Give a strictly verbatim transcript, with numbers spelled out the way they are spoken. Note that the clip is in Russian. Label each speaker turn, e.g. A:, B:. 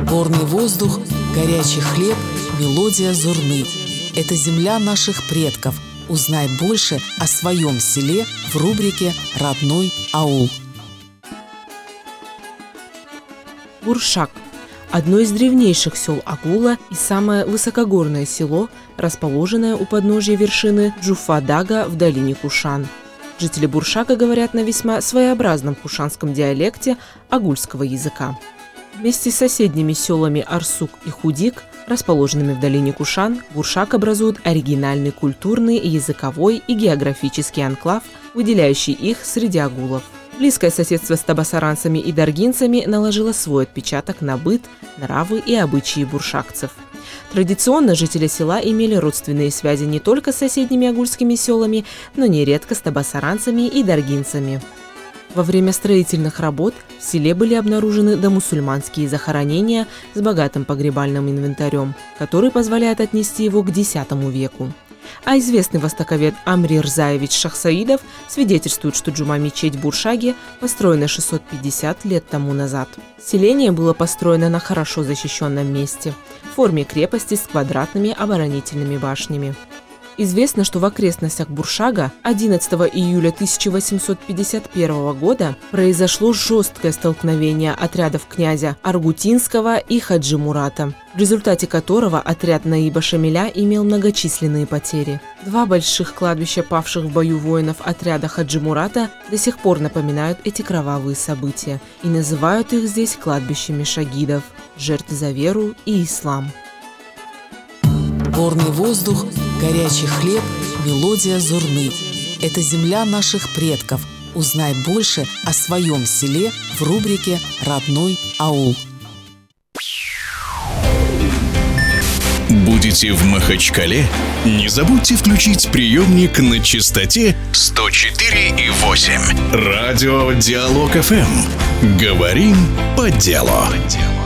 A: Горный воздух, горячий хлеб, мелодия зурны. Это земля наших предков. Узнай больше о своем селе в рубрике «Родной аул».
B: Буршак – одно из древнейших сел Агула и самое высокогорное село, расположенное у подножия вершины Джуфа-Дага в долине Кушан. Жители Буршака говорят на весьма своеобразном кушанском диалекте агульского языка. Вместе с соседними селами Арсук и Худик, расположенными в долине Кушан, Буршак образует оригинальный культурный, языковой и географический анклав, выделяющий их среди агулов. Близкое соседство с табасаранцами и даргинцами наложило свой отпечаток на быт, нравы и обычаи буршакцев. Традиционно жители села имели родственные связи не только с соседними агульскими селами, но нередко с табасаранцами и даргинцами. Во время строительных работ в селе были обнаружены домусульманские захоронения с богатым погребальным инвентарем, который позволяет отнести его к десятому веку. А известный востоковед Амри Рзаевич Шахсаидов свидетельствует, что джума-мечеть в Буршаге построена шестьсот пятьдесят лет тому назад. Селение было построено на хорошо защищенном месте, в форме крепости с квадратными оборонительными башнями. Известно, что в окрестностях Буршага одиннадцатого июля тысяча восемьсот пятьдесят первого года произошло жесткое столкновение отрядов князя Аргутинского и Хаджи Мурата, в результате которого отряд Наиба Шамиля имел многочисленные потери. Два больших кладбища павших в бою воинов отряда Хаджи Мурата до сих пор напоминают эти кровавые события и называют их здесь кладбищами шагидов, жертв за веру и ислам.
A: Горный воздух, горячий хлеб, мелодия зурны. Это земля наших предков. Узнай больше о своем селе в рубрике «Родной аул».
C: Будете в Махачкале? Не забудьте включить приемник на частоте сто четыре и восемь. Радио Диалог эф эм. Говорим по делу.